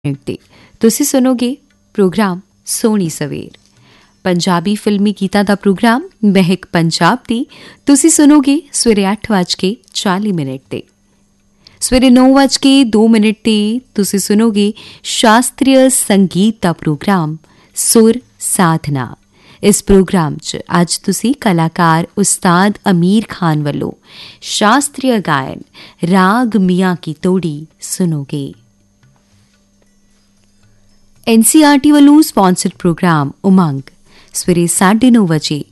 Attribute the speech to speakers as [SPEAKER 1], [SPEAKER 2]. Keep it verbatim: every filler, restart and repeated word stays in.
[SPEAKER 1] ਤੇ ਤੁਸੀਂ ਸੁਣੋਗੇ ਪ੍ਰੋਗਰਾਮ ਸੋਹਣੀ ਸਵੇਰ। ਪੰਜਾਬੀ ਫਿਲਮੀ ਗੀਤਾਂ ਦਾ ਪ੍ਰੋਗਰਾਮ ਮਹਿਕ ਪੰਜਾਬ ਦੀ ਤੁਸੀਂ ਸੁਣੋਗੇ ਸਵੇਰੇ ਅੱਠ ਵੱਜ ਕੇ ਚਾਲੀ ਮਿੰਟ ਤੇ। ਸਵੇਰੇ ਨੌ ਵੱਜ ਕੇ ਦੋ ਮਿੰਟ ਤੇ ਤੁਸੀਂ ਸੁਣੋਗੇ ਸ਼ਾਸਤਰੀ ਸੰਗੀਤ ਦਾ ਪ੍ਰੋਗਰਾਮ ਸੁਰ ਸਾਧਨਾ। ਇਸ ਪ੍ਰੋਗਰਾਮ 'ਚ ਅੱਜ ਤੁਸੀਂ ਕਲਾਕਾਰ ਉਸਤਾਦ ਅਮੀਰ ਖਾਨ ਵੱਲੋਂ ਸ਼ਾਸਤਰੀ ਗਾਇਨ ਰਾਗ ਮੀਆਂ ਕੀ ਤੋੜੀ ਸੁਣੋਗੇ। ਐਨ ਸੀ ਆਰ ਟੀ ਵੱਲੋਂ ਸਪਾਂਸਰਡ ਪ੍ਰੋਗਰਾਮ ਉਮੰਗ ਸਵੇਰੇ ਸਾਢੇ ਨੌ ਵਜੇ